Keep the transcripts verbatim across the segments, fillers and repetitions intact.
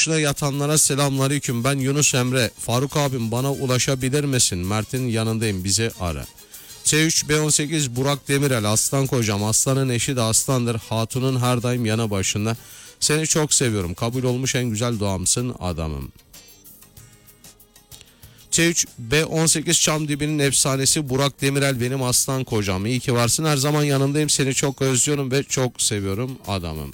koğuşuna yatanlara selamünaleyküm. Ben Yunus Emre. Faruk abim bana ulaşabilir misin? Mert'in yanındayım, bizi ara. C üç B on sekiz Burak Demirel. Aslan kocam, aslanın eşi de aslandır. Hatunun her daim yanı başında. Seni çok seviyorum. Kabul olmuş en güzel duamsın adamım. C üç B on sekiz Çamdibi'nin efsanesi Burak Demirel. Benim aslan kocam. İyi ki varsın. Her zaman yanındayım. Seni çok özlüyorum ve çok seviyorum adamım.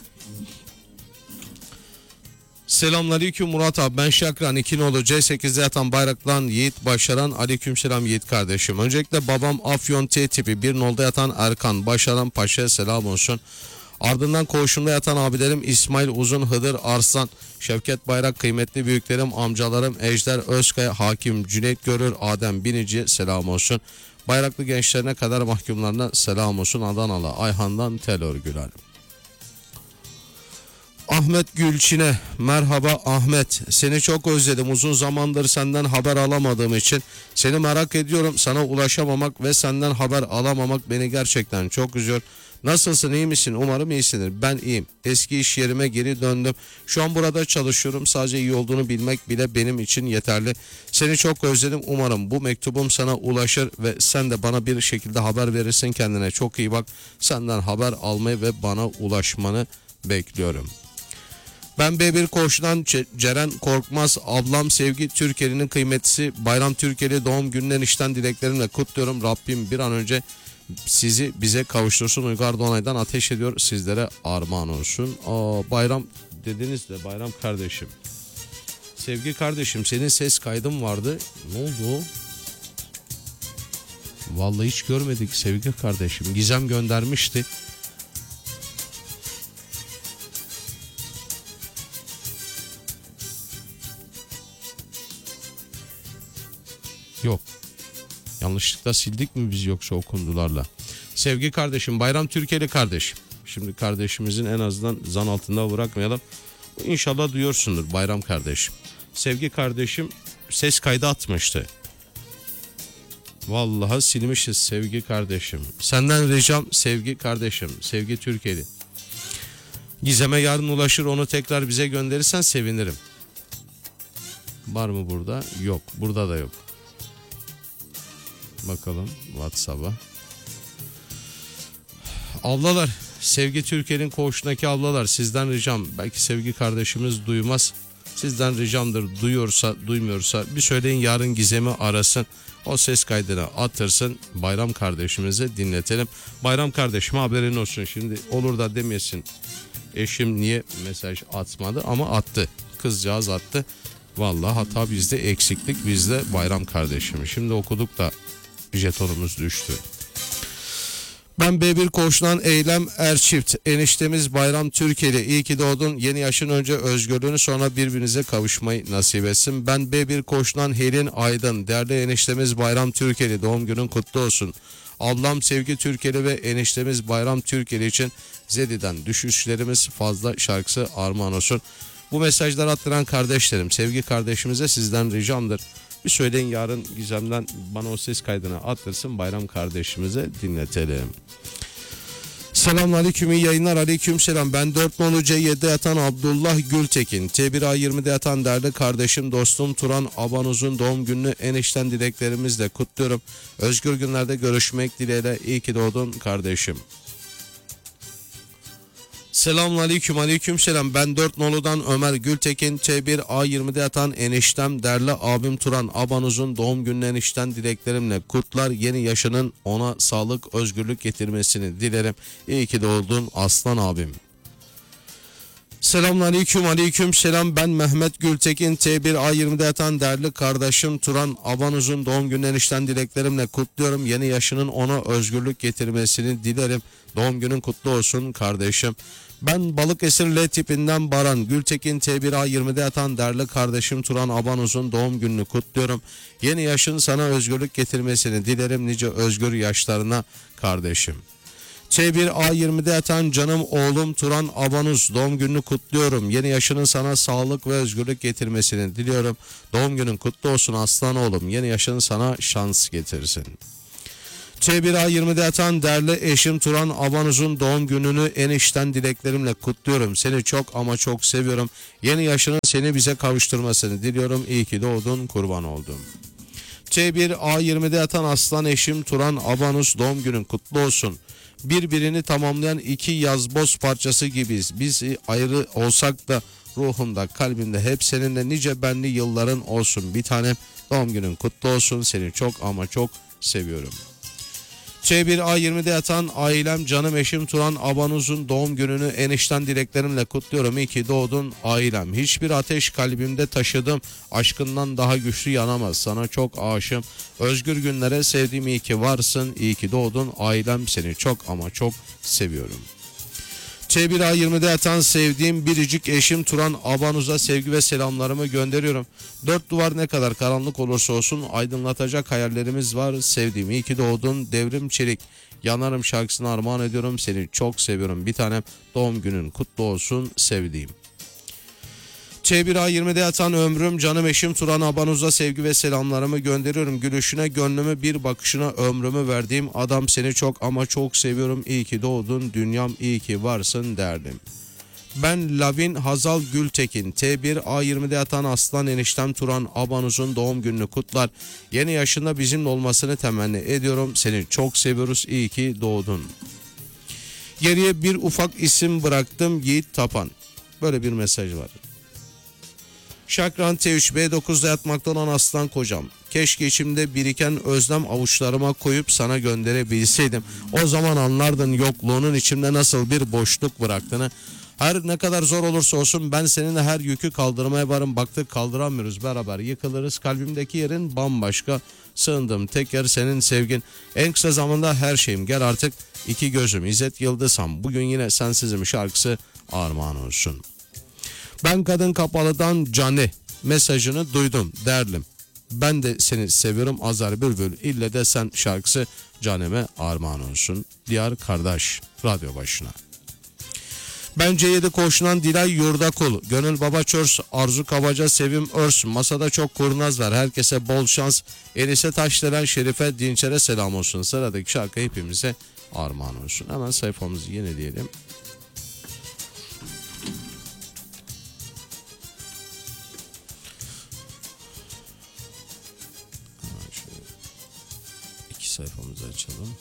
Selamünaleyküm Murat abi, ben Şakran İkinoğlu C sekizde yatan bayraklan Yiğit Başaran. Aleykümselam Yiğit kardeşim. Öncelikle babam Afyon T tipi bir nolda yatan Erkan Başaran Paşa'ya selam olsun. Ardından koğuşumda yatan abilerim İsmail Uzun, Hıdır Arslan, Şevket Bayrak, kıymetli büyüklerim, amcalarım Ejder Özkaya, Hakim Cüneyt Görür, Adem Binici selam olsun. Bayraklı gençlerine kadar mahkumlarına selam olsun. Adanalı Ayhan'dan tel örgüler. Ahmet Gülçin'e merhaba Ahmet, seni çok özledim, uzun zamandır senden haber alamadığım için seni merak ediyorum. Sana ulaşamamak ve senden haber alamamak beni gerçekten çok üzüyor. Nasılsın, iyi misin? Umarım iyisindir. Ben iyiyim. Eski iş yerime geri döndüm. Şu an burada çalışıyorum. Sadece iyi olduğunu bilmek bile benim için yeterli. Seni çok özledim. Umarım bu mektubum sana ulaşır ve sen de bana bir şekilde haber verirsin. Kendine çok iyi bak. Senden haber almayı ve bana ulaşmanı bekliyorum. Ben B bir Koğuş'tan Ceren Korkmaz. Ablam Sevgi Türkeli'nin kıymetlisi Bayram Türkeli doğum gününden işten dileklerimle kutluyorum. Rabbim bir an önce sizi bize kavuştursun. Uygar Donay'dan ateş ediyor, sizlere armağan olsun. Aa, Bayram dediniz de Bayram kardeşim. Sevgi kardeşim, senin ses kaydın vardı. Ne oldu? Vallahi hiç görmedik Sevgi kardeşim. Gizem göndermişti. Yok. Yanlışlıkla sildik mi biz yoksa okundularla? Sevgi kardeşim, Bayram Türkeli kardeşim. Şimdi kardeşimizin en azından zan altında bırakmayalım. İnşallah duyuyorsundur Bayram kardeşim. Sevgi kardeşim ses kaydı atmıştı. Vallahi silmişiz Sevgi kardeşim. Senden ricam Sevgi kardeşim, Sevgi Türkeli. Gizem'e yarın ulaşır, onu tekrar bize gönderirsen sevinirim. Var mı burada? Yok. Burada da yok. Bakalım WhatsApp'a. Ablalar, Sevgi Türkiye'nin koğuşundaki ablalar, sizden ricam, belki Sevgi kardeşimiz duymaz. Sizden ricamdır, duyuyorsa duymuyorsa bir söyleyin, yarın Gizem'i arasın. O ses kaydını atırsın, Bayram kardeşimize dinletelim. Bayram kardeşim haberin olsun, şimdi olur da demesin eşim niye mesaj atmadı, ama attı. Kızcağız attı. Vallahi hata bizde, eksiklik bizde Bayram kardeşim. Şimdi okuduk da jetonumuz düştü. Ben B bir Koğuş'tan Eylem Erçift. Eniştemiz Bayram Türkeli. İyi ki doğdun. Yeni yaşın önce özgürlüğünü, sonra birbirinize kavuşmayı nasip etsin. Ben B bir Koğuş'tan Helin Aydın. Değerli eniştemiz Bayram Türkeli. Doğum günün kutlu olsun. Ablam Sevgi Türkeli ve eniştemiz Bayram Türkeli için Zedi'den Düşüşlerimiz Fazla şarkısı armağan olsun. Bu mesajları attıran kardeşlerim, Sevgi kardeşimize sizden ricamdır. Bir söyleyin, yarın Gizem'den bana o ses kaydını attırsın, Bayram kardeşimize dinletelim. Selamünaleyküm, iyi yayınlar. Aleykümselam. Ben dört nolu C yedide yatan Abdullah Gültekin. T bir A yirmide yatan değerli kardeşim, dostum Turan Abanuz'un doğum gününü enişten dileklerimizle kutluyorum. Özgür günlerde görüşmek dileğiyle, iyi ki doğdun kardeşim. Selamünaleyküm, aleykümselam. Ben dört noludan Ömer Gültekin. T bir A yirmide yatan eniştem değerli abim Turan Abanuz'un doğum gününü enişten dileklerimle kutlar. Yeni yaşının ona sağlık, özgürlük getirmesini dilerim. İyi ki doğdun aslan abim. Selamünaleyküm, aleykümselam. Ben Mehmet Gültekin. T bir A yirmide yatan değerli kardeşim Turan Abanuz'un doğum gününü enişten dileklerimle kutluyorum. Yeni yaşının ona özgürlük getirmesini dilerim. Doğum günün kutlu olsun kardeşim. Ben Balıkesir L tipinden Baran Gültekin. T bir A yirmide yatan değerli kardeşim Turan Abanuz'un doğum gününü kutluyorum. Yeni yaşın sana özgürlük getirmesini dilerim. Nice özgür yaşlarına kardeşim. T bir A yirmide yatan canım oğlum Turan Abanuz, doğum gününü kutluyorum. Yeni yaşının sana sağlık ve özgürlük getirmesini diliyorum. Doğum günün kutlu olsun aslan oğlum. Yeni yaşın sana şans getirsin. T bir A yirmide yatan değerli eşim Turan Abanuz'un doğum gününü en içten dileklerimle kutluyorum. Seni çok ama çok seviyorum. Yeni yaşının seni bize kavuşturmasını diliyorum. İyi ki doğdun, kurban oldum. T bir A yirmide yatan aslan eşim Turan Abanuz, doğum günün kutlu olsun. Birbirini tamamlayan iki yazboz parçası gibiyiz. Biz ayrı olsak da ruhumda, kalbimde hep seninle nice benli yılların olsun. Bir tanem, doğum günün kutlu olsun. Seni çok ama çok seviyorum. T bir A yirmide yatan ailem, canım eşim Turan Abanuz'un doğum gününü en içten dileklerimle kutluyorum. İyi ki doğdun ailem. Hiçbir ateş kalbimde taşıdım. Aşkından daha güçlü yanamaz. Sana çok aşığım. Özgür günlere sevdiğim, iyi ki varsın. İyi ki doğdun ailem. Seni çok ama çok seviyorum. T bir A yirmide yatan sevdiğim biricik eşim Turan Abanuz'a sevgi ve selamlarımı gönderiyorum. Dört duvar ne kadar karanlık olursa olsun aydınlatacak hayallerimiz var. Sevdiğim, iyi ki doğdun Devrim Çelik. Yanarım şarkısını armağan ediyorum. Seni çok seviyorum. Bir tanem, doğum günün kutlu olsun sevdiğim. T bir A yirmide yatan ömrüm, canım eşim Turan Abanuz'a sevgi ve selamlarımı gönderiyorum. Gülüşüne, gönlümü, bir bakışına ömrümü verdiğim adam, seni çok ama çok seviyorum. İyi ki doğdun dünyam, iyi ki varsın derdim. Ben Lavin Hazal Gültekin. T bir A yirmide yatan aslan eniştem Turan Abanuz'un doğum gününü kutlar. Yeni yaşında bizimle olmasını temenni ediyorum. Seni çok seviyoruz. İyi ki doğdun. Geriye bir ufak isim bıraktım, Yiğit Tapan. Böyle bir mesaj var. Şakran T üç B dokuzda yatmakta olan aslan kocam. Keşke içimde biriken özlem avuçlarıma koyup sana gönderebilseydim. O zaman anlardın yokluğunun içimde nasıl bir boşluk bıraktığını. Her ne kadar zor olursa olsun ben seninle her yükü kaldırmaya varım. Baktık kaldıramıyoruz, beraber yıkılırız. Kalbimdeki yerin bambaşka. Sığındım tek yer senin sevgin. En kısa zamanda her şeyim, gel artık iki gözüm. İzzet Yıldızhan, bugün yine sensizim şarkısı armağan olsun. Ben Kadın Kapalı'dan Cane mesajını duydum derlim. Ben de seni seviyorum Azar Bülbül, ille de sen şarkısı Cane'me armağan olsun. Diyar kardeş radyo başına. Bence yedi koşunan Dilay Yurdakul, Gönül Baba Çörs, Arzu Kabaca, Sevim Örs, masada çok kurnaz var, herkese bol şans. Elise Taşdelen, Şerife Dinçer'e selam olsun. Sıradaki şarkı hepimize armağan olsun. Hemen sayfamızı yenileyelim. İki sayfamızı açalım.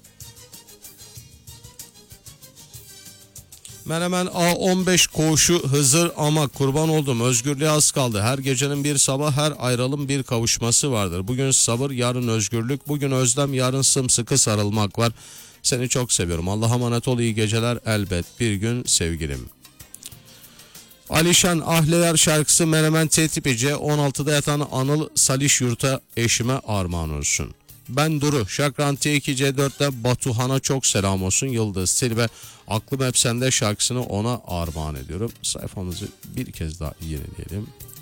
Menemen A on beş koğuşu Hızır ama kurban oldum. Özgürlüğe az kaldı. Her gecenin bir sabah, her ayrılığın bir kavuşması vardır. Bugün sabır, yarın özgürlük. Bugün özlem, yarın sımsıkı sarılmak var. Seni çok seviyorum. Allah'a emanet ol. İyi geceler elbet. Bir gün sevgilim. Alişan Ahleyer şarkısı Menemen T tipi C on altıda yatan Anıl Saliş Yurt'a eşime armağan olsun. Ben Duru Şakran T iki C dörtte Batuhan'a çok selam olsun. Yıldız Silve Aklım Hep Sende şarkısını ona armağan ediyorum. Sayfamızı bir kez daha yenileyelim.